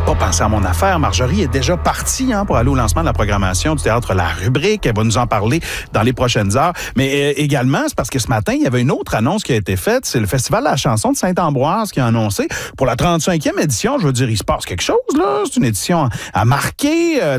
pas penser à mon affaire. Marjorie est déjà partie pour aller au lancement de la programmation du Théâtre La Rubrique. Elle va nous en parler dans les prochaines heures. Mais également, c'est parce que ce matin, il y avait une autre annonce qui a été faite. C'est le Festival de la chanson de Saint-Ambroise qui a annoncé pour la 35e édition. Je veux dire, il se passe quelque chose, là. C'est une édition à marquer.